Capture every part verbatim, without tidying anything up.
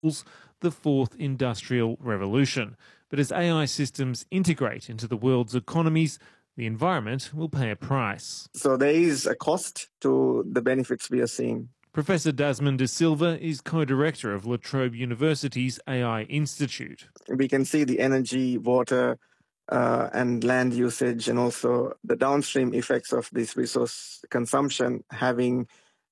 the fourth industrial revolution. But as A I systems integrate into the world's economies, the environment will pay a price. So there is a cost to the benefits we are seeing. Professor Desmond De Silva is co-director of La Trobe University's A I Institute. We can see the energy, water, uh, and land usage, and also the downstream effects of this resource consumption having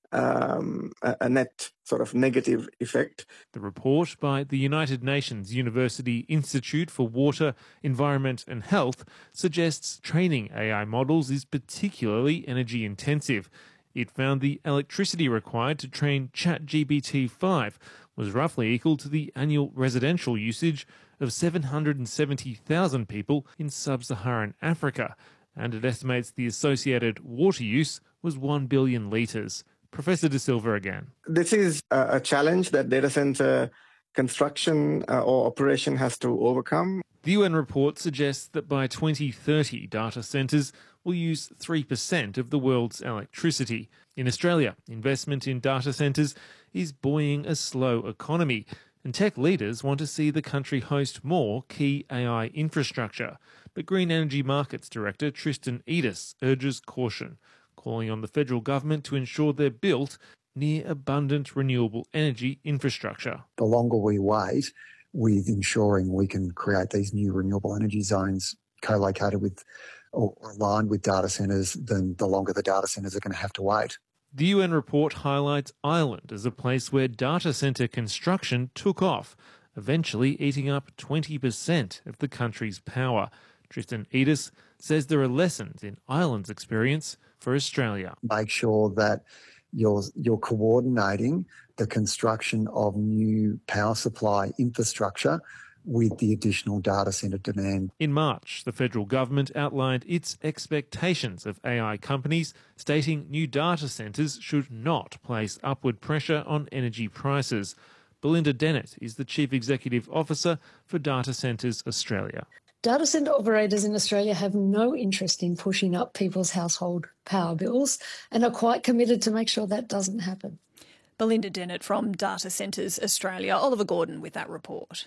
um, a, a net sort of negative effect. The report by the United Nations University Institute for Water, Environment and Health suggests training A I models is particularly energy intensive. It found the electricity required to train ChatGPT five was roughly equal to the annual residential usage of seven hundred seventy thousand people in sub-Saharan Africa, and it estimates the associated water use was one billion litres. Professor De Silva again. This is a challenge that data centre construction uh, or operation has to overcome. The U N report suggests that by twenty thirty, data centres will use three percent of the world's electricity. In Australia, investment in data centres is buoying a slow economy, and tech leaders want to see the country host more key A I infrastructure. But Green Energy Markets Director Tristan Edis urges caution, calling on the federal government to ensure they're built near abundant renewable energy infrastructure. The longer we wait with ensuring we can create these new renewable energy zones co-located with or aligned with data centres, then the longer the data centres are going to have to wait. The U N report highlights Ireland as a place where data centre construction took off, eventually eating up twenty percent of the country's power. Tristan Edis says there are lessons in Ireland's experience for Australia. Make sure that you're, you're coordinating the construction of new power supply infrastructure with the additional data centre demand. In March, the federal government outlined its expectations of A I companies, stating new data centres should not place upward pressure on energy prices. Belinda Dennett is the Chief Executive Officer for Data Centres Australia. Data centre operators in Australia have no interest in pushing up people's household power bills and are quite committed to make sure that doesn't happen. Belinda Dennett from Data Centres Australia. Oliver Gordon with that report.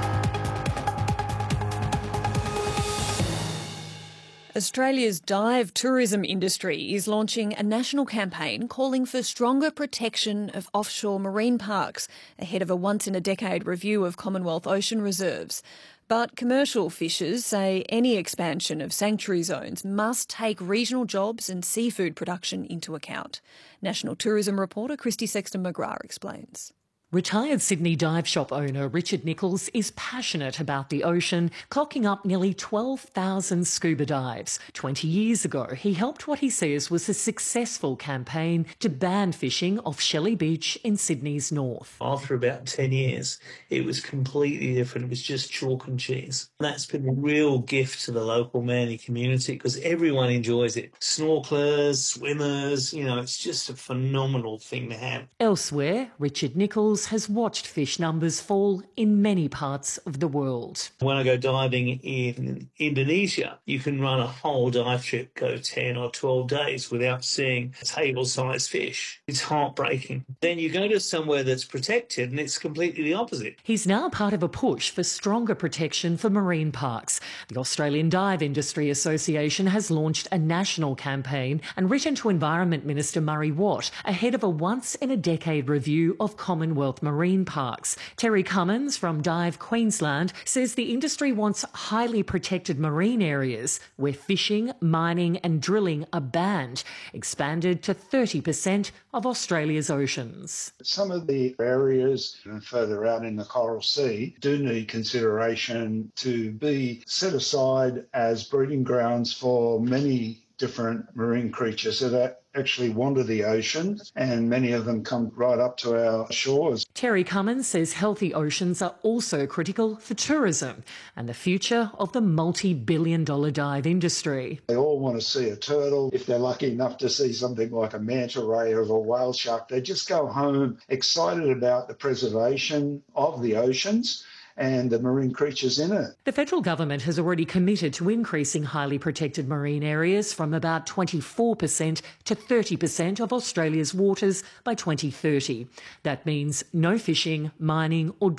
Australia's dive tourism industry is launching a national campaign calling for stronger protection of offshore marine parks ahead of a once-in-a-decade review of Commonwealth ocean reserves. But commercial fishers say any expansion of sanctuary zones must take regional jobs and seafood production into account. National tourism reporter Christy Sexton-McGrath explains. Retired Sydney dive shop owner Richard Nichols is passionate about the ocean, clocking up nearly twelve thousand scuba dives. twenty years ago, he helped what he says was a successful campaign to ban fishing off Shelley Beach in Sydney's north. After about ten years, it was completely different. It was just chalk and cheese. That's been a real gift to the local Manly community because everyone enjoys it. Snorkelers, swimmers, you know, it's just a phenomenal thing to have. Elsewhere, Richard Nichols has watched fish numbers fall in many parts of the world. When I go diving in Indonesia, you can run a whole dive trip, go ten or twelve days without seeing a table-sized fish. It's heartbreaking. Then you go to somewhere that's protected and it's completely the opposite. He's now part of a push for stronger protection for marine parks. The Australian Dive Industry Association has launched a national campaign and written to Environment Minister Murray Watt ahead of a once-in-a-decade review of Commonwealth marine parks. Terry Cummins from Dive Queensland says the industry wants highly protected marine areas where fishing, mining and drilling are banned, expanded to thirty percent of Australia's oceans. Some of the areas further out in the Coral Sea do need consideration to be set aside as breeding grounds for many different marine creatures that actually wander the ocean, and many of them come right up to our shores. Terry Cummins says healthy oceans are also critical for tourism and the future of the multi-billion dollar dive industry. They all want to see a turtle. If they're lucky enough to see something like a manta ray or a whale shark, they just go home excited about the preservation of the oceans and the marine creatures in it. The federal government has already committed to increasing highly protected marine areas from about twenty-four percent to thirty percent of Australia's waters by twenty thirty. That means no fishing, mining or